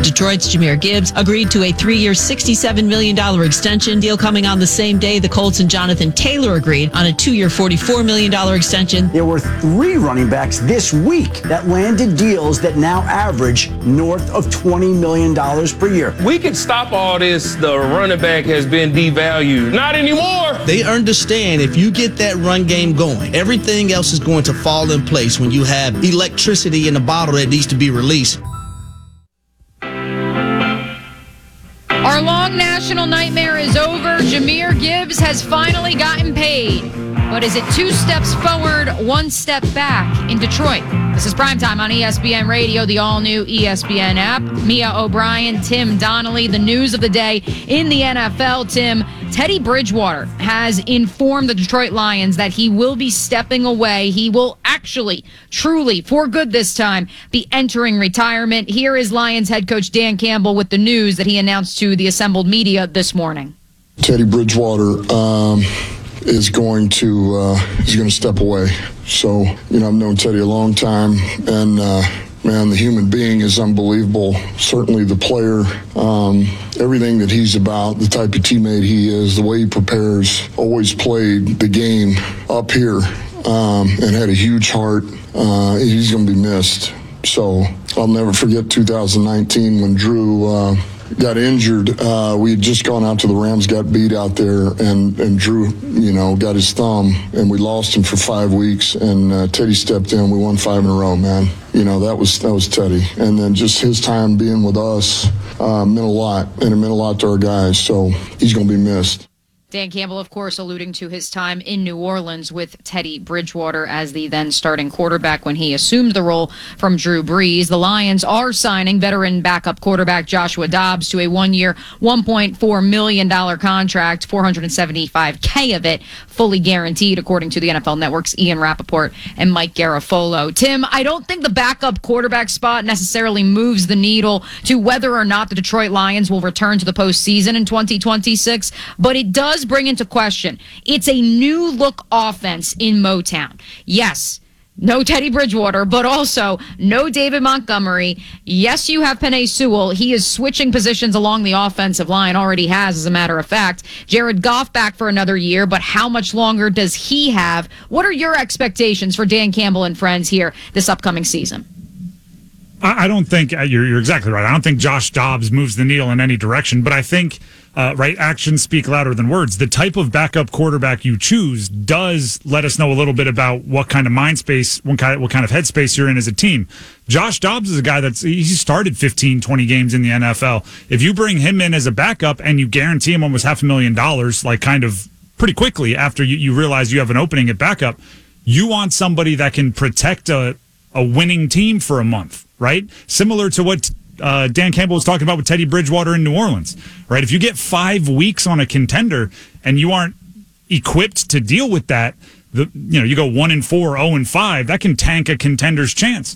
Detroit's Jahmyr Gibbs agreed to a 3-year, $67 million extension deal coming on the same day. The Colts and Jonathan Taylor agreed on a 2-year, $44 million extension. There were 3 running backs this week that landed deals that now average north of $20 million per year. We could stop all this. The running back has been devalued. Not anymore. They understand if you get that run game going, everything else is going to fall in place when you have electricity in the bottle that needs to be released. Our long national nightmare is over. Jahmyr Gibbs has finally gotten paid. But is it 2 steps forward, 1 step back in Detroit? This is Primetime on ESPN Radio, the all-new ESPN app. Mia O'Brien, Tim Donnelly, the news of the day in the NFL. Tim, Teddy Bridgewater has informed the Detroit Lions that he will be stepping away. He will actually, truly, for good this time, be entering retirement. Here is Lions head coach Dan Campbell with the news that he announced to the assembled media this morning. Teddy Bridgewater is going to step away. So, I've known Teddy a long time, and man, the human being is unbelievable. Certainly the player, everything that he's about, the type of teammate he is, the way he prepares, always played the game up here, and had a huge heart. He's going to be missed. So I'll never forget 2019 when Drew got injured. We had just gone out to the Rams, got beat out there, and Drew, got his thumb, and we lost him for 5 weeks, and Teddy stepped in. We won 5 in a row, man. That was Teddy. And then just his time being with us meant a lot, and it meant a lot to our guys, so he's going to be missed. Dan Campbell, of course, alluding to his time in New Orleans with Teddy Bridgewater as the then starting quarterback when he assumed the role from Drew Brees. The Lions are signing veteran backup quarterback Joshua Dobbs to a 1-year, $1.4 million contract, $475K of it fully guaranteed, according to the NFL Network's Ian Rappaport and Mike Garafolo. Tim, I don't think the backup quarterback spot necessarily moves the needle to whether or not the Detroit Lions will return to the postseason in 2026, but it does bring into question. It's a new look offense in Motown. Yes, no Teddy Bridgewater, but also no David Montgomery. Yes, you have Penei Sewell. He is switching positions along the offensive line, already has, as a matter of fact. Jared Goff back for another year, but how much longer does he have? What are your expectations for Dan Campbell and friends here this upcoming season? I don't think you're exactly right. I don't think Josh Dobbs moves the needle in any direction, but I think actions speak louder than words. The type of backup quarterback you choose does let us know a little bit about what kind of mind space, what kind of headspace you're in as a team. Josh Dobbs is a guy he started 15, 20 games in the NFL. If you bring him in as a backup and you guarantee him almost $500,000, like kind of pretty quickly after you realize you have an opening at backup, you want somebody that can protect a winning team for a month, right? Similar to what Dan Campbell was talking about with Teddy Bridgewater in New Orleans, right? If you get 5 weeks on a contender and you aren't equipped to deal with that, you go 1-4, 0-5, that can tank a contender's chance.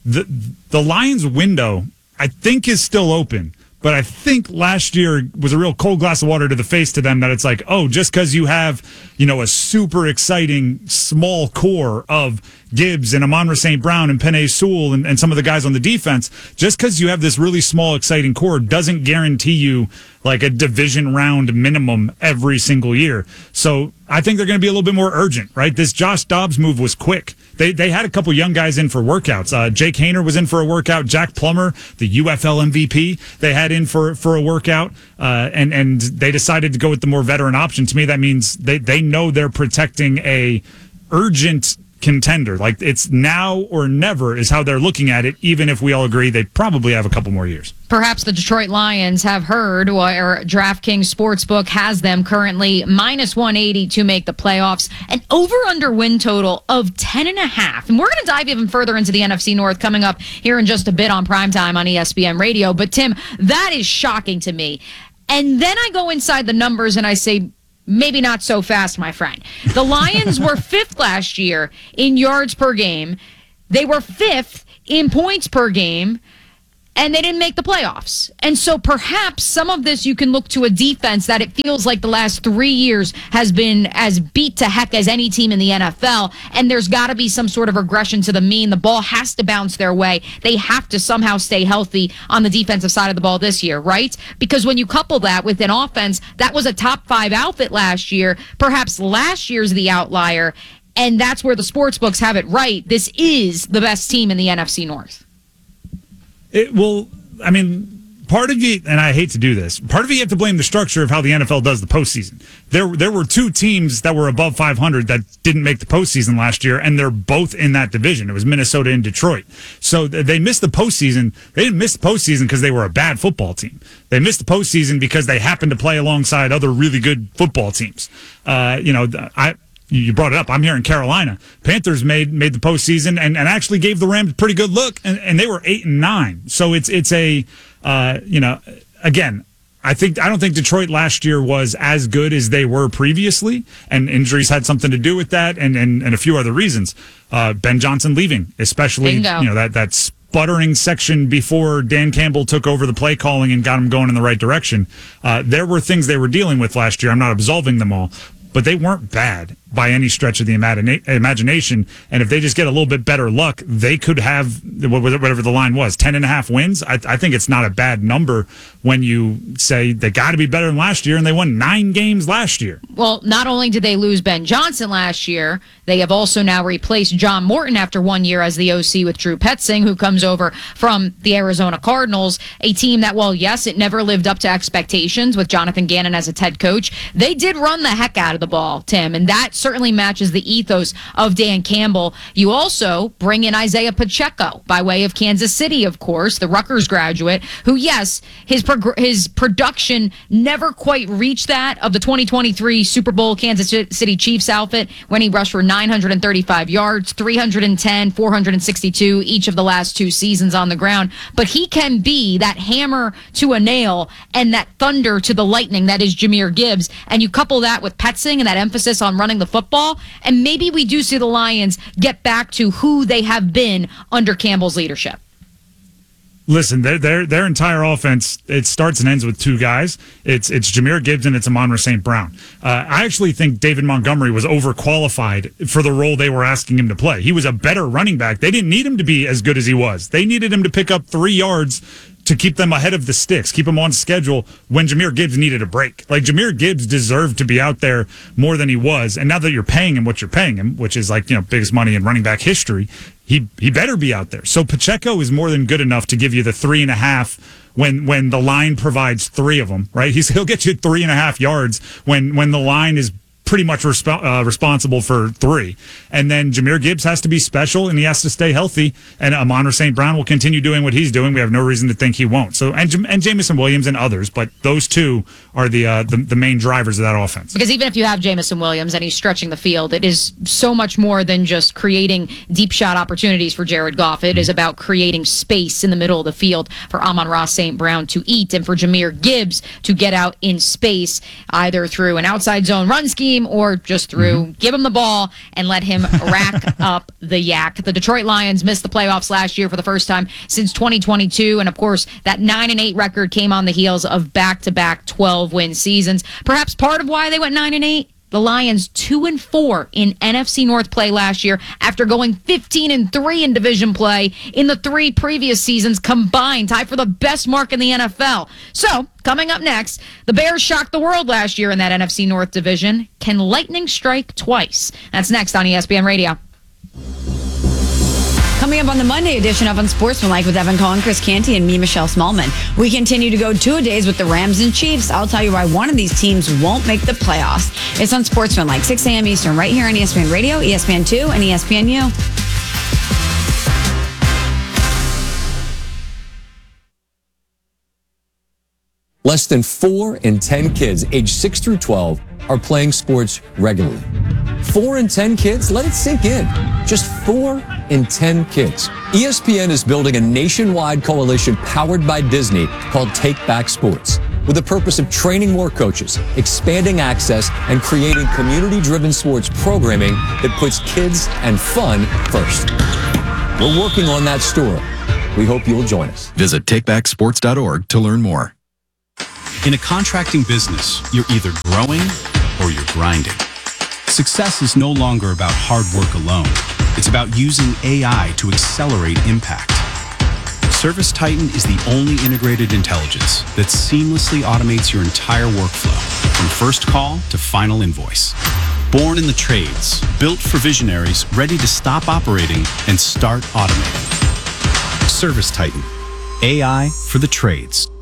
The Lions window, I think, is still open, but I think last year was a real cold glass of water to the face to them that it's like, oh, just because you have, a super exciting small core of Gibbs and Amon-Ra St. Brown and Penei Sewell and some of the guys on the defense, just because you have this really small, exciting core doesn't guarantee you like a division round minimum every single year. So I think they're going to be a little bit more urgent, right? This Josh Dobbs move was quick. They had a couple young guys in for workouts. Jake Haener was in for a workout. Jack Plummer, the UFL MVP, they had in for a workout. And they decided to go with the more veteran option. To me, that means they know they're protecting a urgent contender. Like, it's now or never is how they're looking at it, even if we all agree they probably have a couple more years. Perhaps the Detroit Lions have heard, or DraftKings Sportsbook has them currently -180 to make the playoffs, an over-under win total of 10.5. And we're going to dive even further into the NFC North coming up here in just a bit on Primetime on ESPN Radio. But Tim, that is shocking to me. And then I go inside the numbers and I say, maybe not so fast, my friend. The Lions were 5th last year in yards per game. They were 5th in points per game. and they didn't make the playoffs. And so perhaps some of this you can look to a defense that it feels like the last 3 years has been as beat to heck as any team in the NFL, and there's got to be some sort of regression to the mean. The ball has to bounce their way. They have to somehow stay healthy on the defensive side of the ball this year, right? Because when you couple that with an offense that was a top 5 outfit last year, perhaps last year's the outlier, and that's where the sports books have it right. This is the best team in the NFC North. Part of you, and I hate to do this, part of you have to blame the structure of how the NFL does the postseason. There were 2 teams that were above 500 that didn't make the postseason last year, and they're both in that division. It was Minnesota and Detroit. So they missed the postseason. They didn't miss the postseason because they were a bad football team. They missed the postseason because they happened to play alongside other really good football teams. You brought it up. I'm here in Carolina. Panthers made the postseason and actually gave the Rams a pretty good look, and they were 8-9. So it's a again, I don't think Detroit last year was as good as they were previously, and injuries had something to do with that, and a few other reasons. Ben Johnson leaving, especially that sputtering section before Dan Campbell took over the play calling and got them going in the right direction. There were things they were dealing with last year. I'm not absolving them all, but they weren't bad by any stretch of the imagination. And if they just get a little bit better luck, they could have whatever the line was, 10.5 wins. I think it's not a bad number when you say they got to be better than last year, and they won 9 games last year. Well, not only did they lose Ben Johnson last year, they have also now replaced John Morton after 1 year as the OC with Drew Petzing, who comes over from the Arizona Cardinals, a team that, well, yes, it never lived up to expectations with Jonathan Gannon as a head coach. They did run the heck out of the ball, Tim, and that certainly matches the ethos of Dan Campbell. You also bring in Isaiah Pacheco by way of Kansas City, of course, the Rutgers graduate, who, yes, his production never quite reached that of the 2023 Super Bowl Kansas City Chiefs outfit when he rushed for 935 yards, 310, 462 each of the last 2 seasons on the ground. But he can be that hammer to a nail and that thunder to the lightning that is Jahmyr Gibbs. And you couple that with Petzing and that emphasis on running the football, and maybe we do see the Lions get back to who they have been under Campbell's leadership. Listen, their entire offense, it starts and ends with 2 guys. It's Jahmyr Gibbs and it's Amon-Ra St. Brown. I actually think David Montgomery was overqualified for the role they were asking him to play. He was a better running back. They didn't need him to be as good as he was. They needed him to pick up 3 yards to keep them ahead of the sticks, keep them on schedule when Jahmyr Gibbs needed a break. Like, Jahmyr Gibbs deserved to be out there more than he was. And now that you're paying him what you're paying him, which is biggest money in running back history, he better be out there. So Pacheco is more than good enough to give you the 3.5 when the line provides 3 of them, right? He'll get you 3.5 yards when the line is pretty much responsible for 3. And then Jahmyr Gibbs has to be special, and he has to stay healthy. And Amon-Ra St. Brown will continue doing what he's doing. We have no reason to think he won't. So and Jameson Williams and others, but those 2 are the main drivers of that offense. Because even if you have Jameson Williams and he's stretching the field, it is so much more than just creating deep shot opportunities for Jared Goff. It is about creating space in the middle of the field for Amon-Ra St. Brown to eat and for Jahmyr Gibbs to get out in space, either through an outside zone run scheme or just through give him the ball and let him rack up the yak. The Detroit Lions missed the playoffs last year for the first time since 2022. And of course, that 9-8 record came on the heels of back-to-back 12-win seasons. Perhaps part of why they went 9-8? The Lions 2-4 in NFC North play last year after going 15-3 in division play in the 3 previous seasons combined, tied for the best mark in the NFL. So, coming up next, the Bears shocked the world last year in that NFC North division. Can lightning strike twice? That's next on ESPN Radio. Coming up on the Monday edition of Unsportsmanlike with Evan Cohen, Chris Canty, and me, Michelle Smallman. We continue to go 2-a-days with the Rams and Chiefs. I'll tell you why one of these teams won't make the playoffs. It's Unsportsmanlike, 6 a.m. Eastern, right here on ESPN Radio, ESPN2, and ESPNU. Less than 4 in 10 kids aged 6 through 12 are playing sports regularly. 4 in 10 kids? Let it sink in. Just 4 in 10 kids. ESPN is building a nationwide coalition powered by Disney called Take Back Sports, with the purpose of training more coaches, expanding access, and creating community-driven sports programming that puts kids and fun first. We're working on that story. We hope you'll join us. Visit takebacksports.org to learn more. In a contracting business, you're either growing or you're grinding. Success is no longer about hard work alone. It's about using AI to accelerate impact. ServiceTitan is the only integrated intelligence that seamlessly automates your entire workflow, from first call to final invoice. Born in the trades, built for visionaries ready to stop operating and start automating. ServiceTitan, AI for the trades.